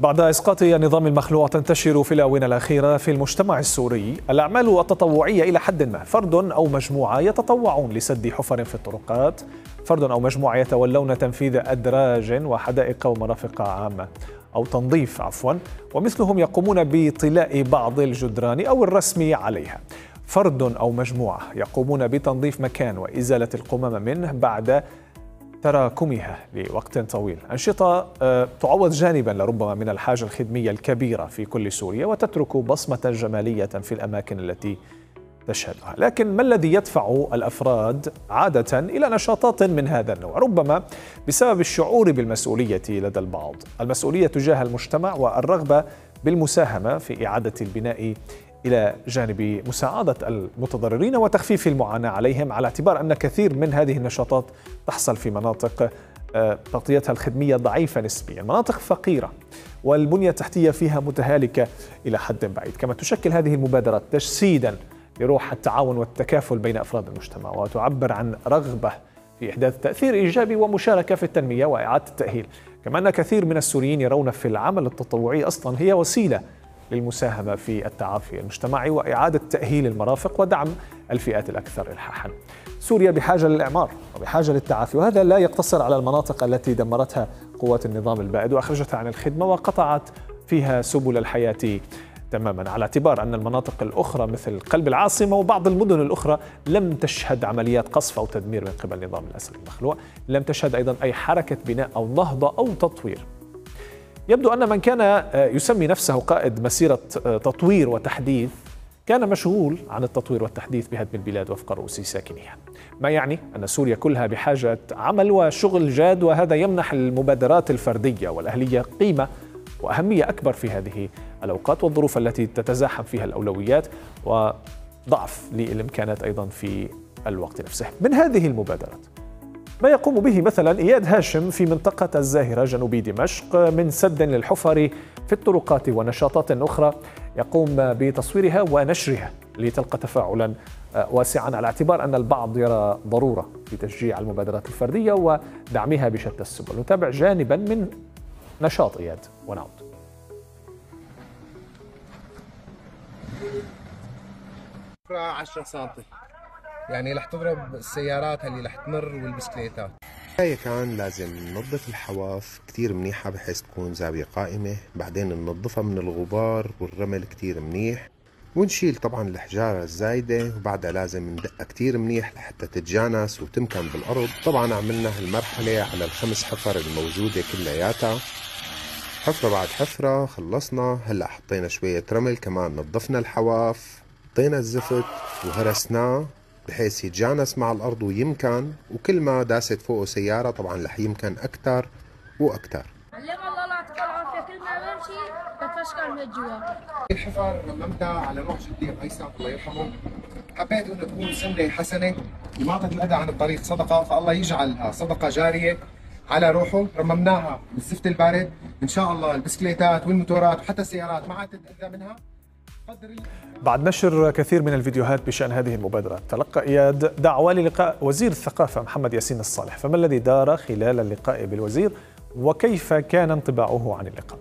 بعد إسقاط النظام المخلوع تنتشر في الآونة الأخيرة في المجتمع السوري الأعمال التطوعية إلى حد ما. فرد أو مجموعة يتطوعون لسد حفر في الطرقات، فرد أو مجموعة يتولون تنفيذ أدراج وحدائق ومرافق عامة أو تنظيف ومثلهم يقومون بطلاء بعض الجدران أو الرسم عليها. فرد أو مجموعة يقومون بتنظيف مكان وإزالة القمم منه بعد تراكمها لوقت طويل. أنشطة تعوض جانبا لربما من الحاجة الخدمية الكبيرة في كل سوريا وتترك بصمة جمالية في الأماكن التي تشهدها. لكن ما الذي يدفع الأفراد عادة إلى نشاطات من هذا النوع؟ ربما بسبب الشعور بالمسؤولية لدى البعض، المسؤولية تجاه المجتمع والرغبة بالمساهمة في إعادة البناء إلى جانب مساعدة المتضررين وتخفيف المعاناة عليهم، على اعتبار أن كثير من هذه النشاطات تحصل في مناطق تغطيتها الخدمية ضعيفة نسبيا، مناطق فقيرة والبنية التحتية فيها متهالكة إلى حد بعيد. كما تشكل هذه المبادرات تجسيدا لروح التعاون والتكافل بين أفراد المجتمع، وتعبر عن رغبة في إحداث تأثير إيجابي ومشاركة في التنمية وإعادة التأهيل. كما أن كثير من السوريين يرون في العمل التطوعي أصلا هي وسيلة للمساهمة في التعافي المجتمعي وإعادة تأهيل المرافق ودعم الفئات الأكثر إلحاحا. سوريا بحاجة للإعمار وبحاجة للتعافي، وهذا لا يقتصر على المناطق التي دمرتها قوات النظام البائد وأخرجتها عن الخدمة وقطعت فيها سبل الحياة تماما، على اعتبار أن المناطق الأخرى مثل قلب العاصمة وبعض المدن الأخرى لم تشهد عمليات قصف أو تدمير من قبل نظام الأسد المخلوع، لم تشهد أيضا أي حركة بناء أو نهضة أو تطوير. يبدو أن من كان يسمي نفسه قائد مسيرة تطوير وتحديث كان مشغول عن التطوير والتحديث بهدم البلاد وفق رؤوس ساكنيها، ما يعني أن سوريا كلها بحاجة عمل وشغل جاد، وهذا يمنح المبادرات الفردية والأهلية قيمة وأهمية أكبر في هذه الأوقات والظروف التي تتزاحم فيها الأولويات وضعف للإمكانات أيضا في الوقت نفسه. من هذه المبادرات ما يقوم به مثلا إياد هاشم في منطقة الزاهرة جنوبي دمشق من سد للحفر في الطرقات ونشاطات أخرى يقوم بتصويرها ونشرها لتلقى تفاعلا واسعا، على اعتبار أن البعض يرى ضرورة في تشجيع المبادرات الفردية ودعمها بشتى السبل. نتابع جانبا من نشاط إياد ونعود. 10 سنتي يعني رح تضرب السيارات اللي رح تمر والبسكليتات. هي كان لازم ننظف الحواف كتير منيحة بحيث تكون زاوية قائمة، بعدين ننظفها من الغبار والرمل كتير منيح، ونشيل طبعا الحجارة الزايدة، وبعدها لازم ندقها كتير منيح لحتى تتجانس وتمكن بالأرض. طبعا عملنا هالمرحلة على ال5 حفر الموجودة كلياتها، حفرة بعد حفرة خلصنا. هلأ حطينا شوية رمل كمان، نظفنا الحواف، حطينا الزفت وهرسناه بحيث يتجانس مع الأرض ويمكن، وكل ما داست فوقه سيارة طبعا رح يمكن أكتر وأكتر. علم الله يعطيك العافية، كل ما بمشي بتفشكر من الجوا. الحفر رممتها على روح جدي وهيثم الله يرحمه، حبيت انه تكون سنة حسنة لإماطة الأذى عن الطريق صدقة، فالله يجعلها صدقة جارية على روحه. رممناها بالزفت البارد، إن شاء الله البسكليتات والموتورات وحتى السيارات ما عاد تتأذى منها. بعد نشر كثير من الفيديوهات بشأن هذه المبادرات، تلقى إياد دعوة للقاء وزير الثقافة محمد ياسين الصالح، فما الذي دار خلال اللقاء بالوزير وكيف كان انطباعه عن اللقاء؟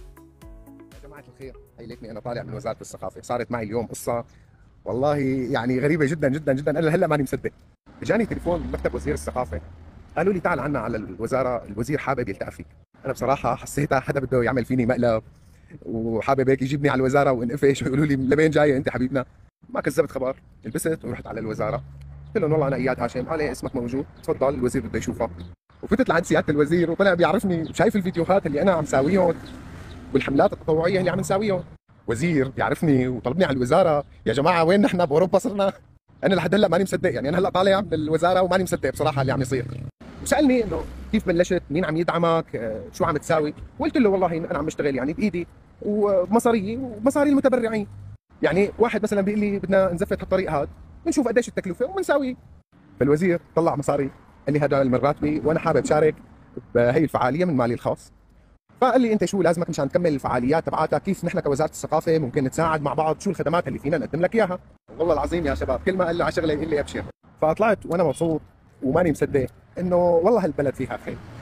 يا جماعة الخير، هي ليتني أنا طالع من وزارة الثقافة، صارت معي اليوم قصة والله يعني غريبة جدا جدا جدا، أنا هلا ماني مصدق. اجاني تليفون من مكتب وزير الثقافة، قالوا لي تعال عنا على الوزارة، الوزير حابب يلتقى فيك. أنا بصراحة حسيتها حدا بده يعمل فيني مقلب وحابب هيك يجيبني على الوزاره ونقفش ويقولوا لي لمين جاي انت حبيبنا. ما كذبت خبر، لبست ورحت على الوزاره، قلت لهم والله انا اياد هاشم. قال لي اسمك موجود، تفضل الوزير بده يشوفك. وفتت لعند سياده الوزير وطلع بيعرفني، شايف الفيديوهات اللي انا عم ساويهم والحملات التطوعيه اللي عم نساويهم. وزير بيعرفني وطلبني على الوزاره. يا جماعه وين نحن باوروبا صرنا؟ انا لحد هلا ماني مصدق، يعني انا هلا طالع من الوزاره وماني مصدق بصراحه اللي عم يصير. وسالني انه كيف بلشت، مين عم يدعمك، شو عم تساوي؟ وقلت له والله انا عم اشتغل يعني بايدي ومصاري ومصاري المتبرعين. يعني واحد مثلا بيقول لي بدنا نزفت هالطريق هذا، بنشوف قديش التكلفه وبنساوي. فالوزير طلع مصاري، قال لي هذا من راتبي وانا حابب شارك بهي الفعاليه من مالي الخاص. فقال لي انت شو لازمك مشان تكمل الفعاليات تبعاتك، كيف نحن كوزاره الثقافه ممكن نتساعد مع بعض، شو الخدمات اللي فينا نقدم لك اياها. والله العظيم يا شباب كل ما قال لي على شغله يقول لي ابشر. فطلعت وانا مبسوط وماني مصدق انه والله هالبلد فيها خير.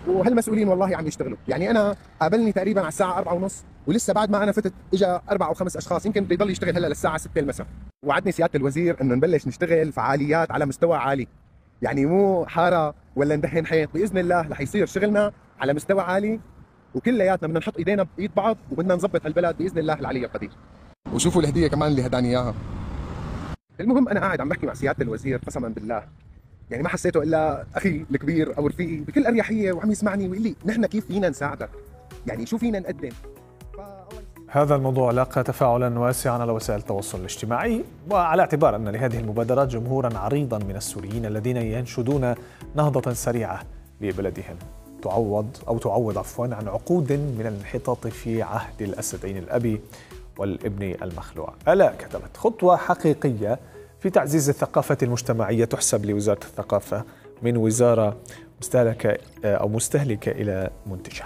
وهالمسؤولين والله عم يشتغلوا. يعني انا قابلني تقريبا على الساعه 4:30 ولسه بعد ما انا فتت اجى 4 أو 5 اشخاص، يمكن بده يضل يشتغل هلا للساعه 6 المساء. وعدني سياده الوزير انه نبلش نشتغل فعاليات على مستوى عالي، يعني مو حاره ولا ندهن حيط، باذن الله رح يصير شغلنا على مستوى عالي، وكلياتنا بدنا نحط ايدينا بايد بعض وبدنا نظبط هالبلد باذن الله العلي القدير. وشوفوا الهديه كمان اللي هداني اياها. المهم انا قاعد عم بحكي مع سياده الوزير قسما بالله، يعني ما حسيته الا اخي الكبير او رفيقي بكل اريحيه، وعم يسمعني ويقول لي نحن كيف فينا نساعدك، يعني شو فينا نقدم. هذا الموضوع لاقى تفاعلا واسعا على وسائل التواصل الاجتماعي، وعلى اعتبار ان لهذه المبادرات جمهورا عريضا من السوريين الذين ينشدون نهضة سريعة لبلدهم تعوض عن عقود من الانحطاط في عهد الاسدين الابي والابن المخلوع. آلاء كتبت: خطوة حقيقية في تعزيز الثقافة المجتمعية تحسب لوزارة الثقافة من وزارة مستهلكة إلى منتجة.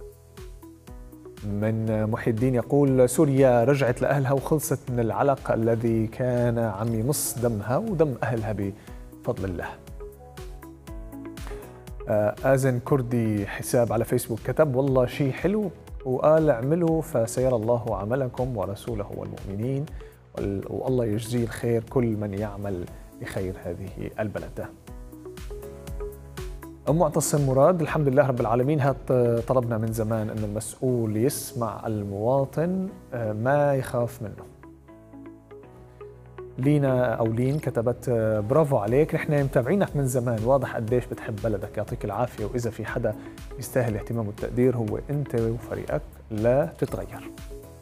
من محي الدين يقول: سوريا رجعت لأهلها وخلصت من العلق الذي كان عم يمص دمها ودم أهلها بفضل الله. آزن كردي حساب على فيسبوك كتب: والله شيء حلو، وقال اعملوا فسيرى الله عملكم ورسوله والمؤمنين، والله يجزي الخير كل من يعمل لخير هذه البلد. معتصم مراد: الحمد لله رب العالمين، طلبنا من زمان أن المسؤول يسمع المواطن ما يخاف منه. لين كتبت: برافو عليك، نحن متابعينك من زمان، واضح قديش بتحب بلدك، يعطيك العافية، وإذا في حدا يستاهل الاهتمام والتقدير هو أنت وفريقك، لا تتغير.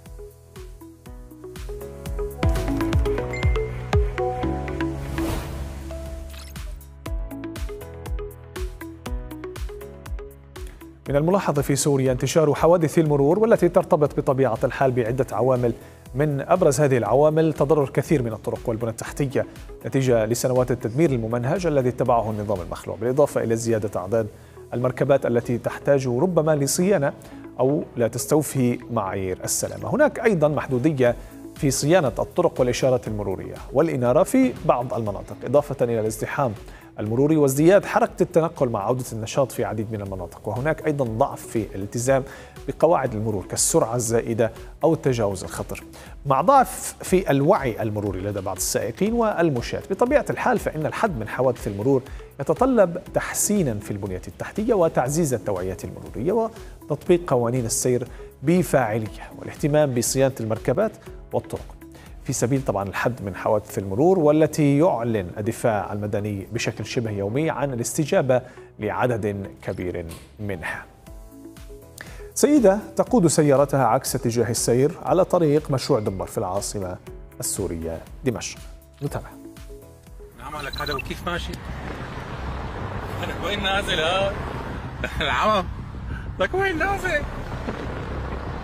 من الملاحظ في سوريا انتشار حوادث المرور، والتي ترتبط بطبيعة الحال بعدة عوامل. من أبرز هذه العوامل تضرر كثير من الطرق والبنى التحتية نتيجة لسنوات التدمير الممنهج الذي اتبعه النظام المخلوع، بالإضافة إلى زيادة أعداد المركبات التي تحتاج ربما لصيانة أو لا تستوفي معايير السلامة. هناك أيضا محدودية في صيانة الطرق والإشارات المرورية والإنارة في بعض المناطق، إضافة إلى الازدحام المروري وازدياد حركة التنقل مع عودة النشاط في عديد من المناطق. وهناك أيضا ضعف في الالتزام بقواعد المرور كالسرعة الزائدة أو التجاوز الخطر، مع ضعف في الوعي المروري لدى بعض السائقين والمشاة. بطبيعة الحال فإن الحد من حوادث المرور يتطلب تحسينا في البنية التحتية وتعزيز التوعية المرورية وتطبيق قوانين السير بفاعلية والاهتمام بصيانة المركبات والطرق في سبيل طبعا الحد من حوادث المرور، والتي يعلن الدفاع المدني بشكل شبه يومي عن الاستجابة لعدد كبير منها. سيدة تقود سيارتها عكس اتجاه السير على طريق مشروع دمر في العاصمة السورية دمشق. نتابع. عملك هذا وكيف ماشي؟ أنا وين نازل ها؟ العمى لك وين نازل؟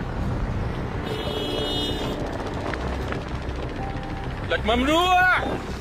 لك ممنوع!